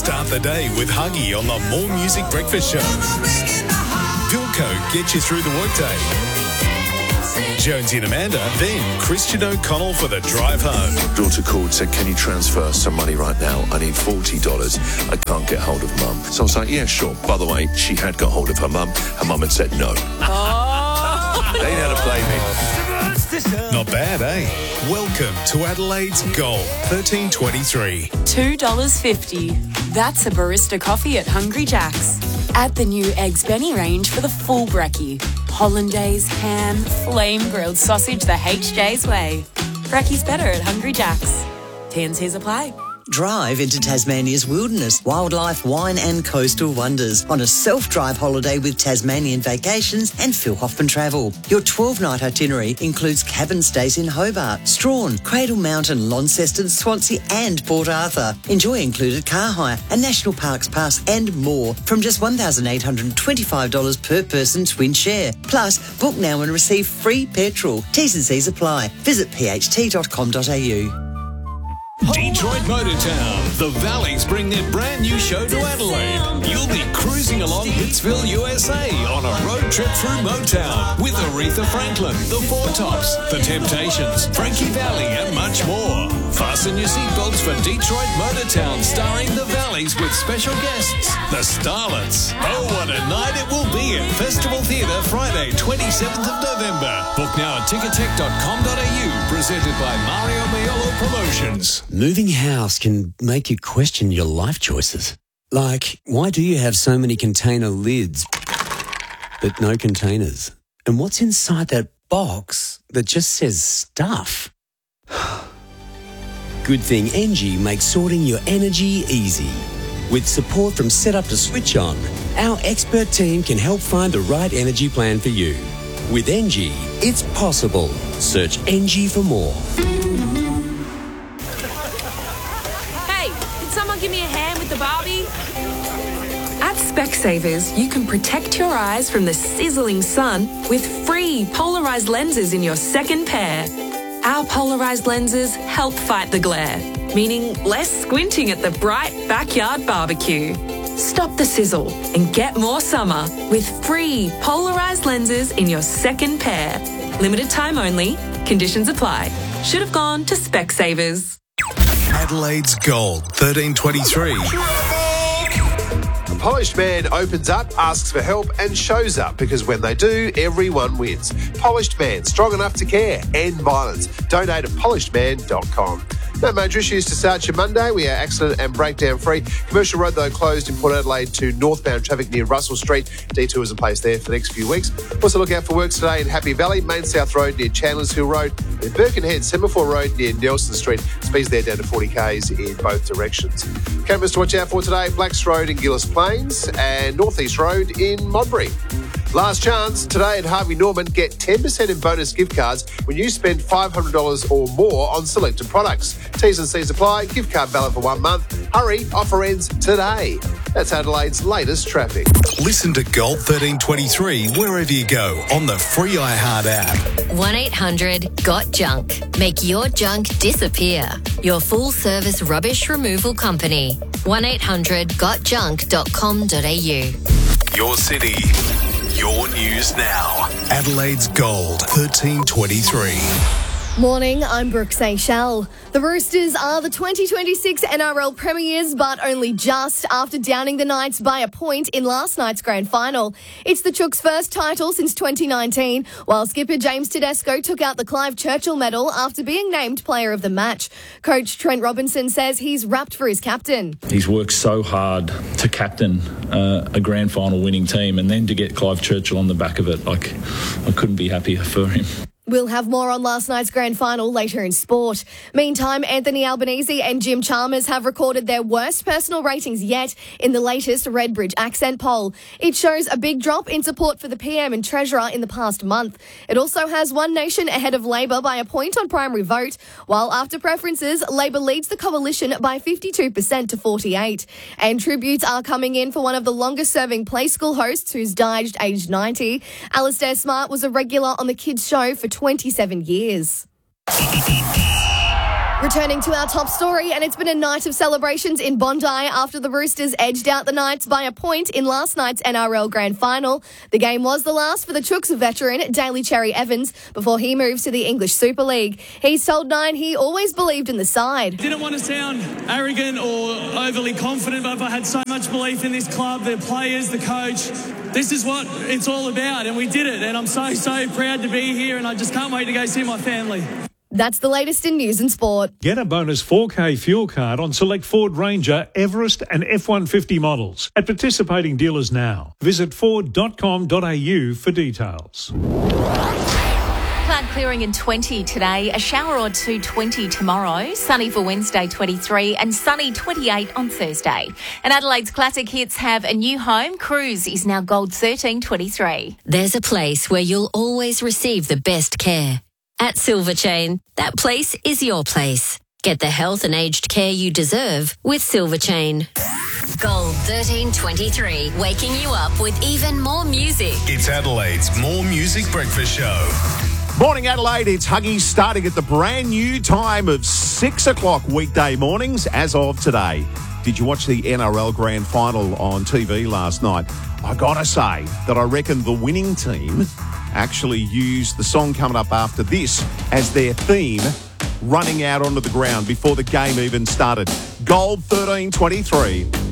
Start the day with Huggy on the More Music Breakfast Show. Vilco gets you through the workday. Jonesy and Amanda, then Christian O'Connell for the drive home. Daughter called, said, can you transfer some money right now? I need $40. I can't get hold of Mum. So I was like, yeah, sure. By the way, she had got hold of her mum. Her mum had said no. They ain't how to play me. Not bad, eh? Welcome to Adelaide's Gold 1323. $2.50. That's a barista coffee at Hungry Jack's. Add the new Eggs Benny range for the full brekkie. Hollandaise, ham, flame grilled sausage the HJ's way. Brekkie's better at Hungry Jack's. T&Cs apply. Drive into Tasmania's wilderness, wildlife, wine and coastal wonders on a self-drive holiday with Tasmanian Vacations and Phil Hoffman Travel. Your 12-night itinerary includes cabin stays in Hobart, Strawn, Cradle Mountain, Launceston, Swansea and Port Arthur. Enjoy included car hire, a National Parks Pass and more from just $1,825 per person twin share. Plus, book now and receive free petrol. T's and C's apply. Visit pht.com.au. Detroit Motortown. The Valleys bring their brand new show to Adelaide. You'll be cruising along Hitsville, USA on a road trip through Motown with Aretha Franklin, The Four Tops, The Temptations, Frankie Valli and much more. Fasten your seatbelts for Detroit Motortown starring The Valleys with special guests, The Starlets. Oh, what a night it will be at Festival Theatre Friday, 27th of November. Book now at tickettech.com.au, presented by Mario Maiolo Promotions. Moving house can make you question your life choices. Like, why do you have so many container lids but no containers? And what's inside that box that just says stuff? Good thing Engie makes sorting your energy easy. With support from Setup to Switch On, our expert team can help find the right energy plan for you. With Engie, it's possible. Search Engie for more. Someone give me a hand with the Barbie? At Specsavers, you can protect your eyes from the sizzling sun with free polarised lenses in your second pair. Our polarised lenses help fight the glare, meaning less squinting at the bright backyard barbecue. Stop the sizzle and get more summer with free polarised lenses in your second pair. Limited time only. Conditions apply. Should have gone to Specsavers. Adelaide's Gold 1323. A polished man opens up, asks for help and shows up because when they do, everyone wins. Polished Man, strong enough to care. End violence. Donate at polishedman.com. No major issues to start your Monday. We are accident and breakdown free. Commercial Road, though, closed in Port Adelaide to northbound traffic near Russell Street. Detours in place there for the next few weeks. Also look out for works today in Happy Valley, Main South Road near Chandlers Hill Road, in Birkenhead, Semaphore Road near Nelson Street. Speeds there down to 40 k's in both directions. Cameras to watch out for today, Blacks Road in Gillis Plains and North East Road in Modbury. Last chance today at Harvey Norman. Get 10% in bonus gift cards when you spend $500 or more on selected products. T's and C's apply. Gift card valid for 1 month. Hurry, offer ends today. That's Adelaide's latest traffic. Listen to Gold 1323 wherever you go on the free iHeart app. 1-800-GOT-JUNK. Make your junk disappear. Your full-service rubbish removal company. 1-800-GOTJUNK.com.au. Your city, your news now. Adelaide's Gold 1323. Morning, I'm Brooke Seychelles. The Roosters are the 2026 NRL Premiers, but only just after downing the Knights by a point in last night's grand final. It's the Chooks' first title since 2019, while skipper James Tedesco took out the Clive Churchill medal after being named player of the match. Coach Trent Robinson says he's rapt for his captain. He's worked so hard to captain a grand final winning team, and then to get Clive Churchill on the back of it, I couldn't be happier for him. We'll have more on last night's grand final later in sport. Meantime, Anthony Albanese and Jim Chalmers have recorded their worst personal ratings yet in the latest Redbridge Accent poll. It shows a big drop in support for the PM and Treasurer in the past month. It also has One Nation ahead of Labor by a point on primary vote, while after preferences, Labor leads the coalition by 52% to 48%. And tributes are coming in for one of the longest-serving Play School hosts who's died aged 90. Alistair Smart was a regular on the kids' show for 27 years. Returning to our top story, and it's been a night of celebrations in Bondi after the Roosters edged out the Knights by a point in last night's NRL Grand Final. The game was the last for the Chooks veteran Daly Cherry Evans before he moves to the English Super League. He's told Nine he always believed in the side. Didn't want to sound arrogant or overly confident, but I had so much belief in this club, their players, the coach. This is what it's all about, and we did it, and I'm so proud to be here, and I just can't wait to go see my family. That's the latest in news and sport. Get a bonus 4K fuel card on select Ford Ranger, Everest and F-150 models at participating dealers now. Visit ford.com.au for details. Cloud clearing in 20 today, a shower or two 20 tomorrow, sunny for Wednesday 23 and sunny 28 on Thursday. And Adelaide's classic hits have a new home. Cruise is now Gold 1323. There's a place where you'll always receive the best care. At Silver Chain, that place is your place. Get the health and aged care you deserve with Silver Chain. Gold 1323, waking you up with even more music. It's Adelaide's More Music Breakfast Show. Morning Adelaide, it's Huggies starting at the brand new time of 6 o'clock weekday mornings as of today. Did you watch the NRL Grand Final on TV last night? I gotta say that I reckon the winning team actually used the song coming up after this as their theme running out onto the ground before the game even started. Gold 1323.